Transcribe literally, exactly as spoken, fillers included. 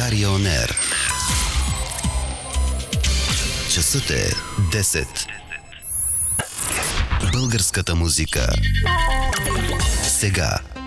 България On Air. Часът е десет. Българската музика. Сега.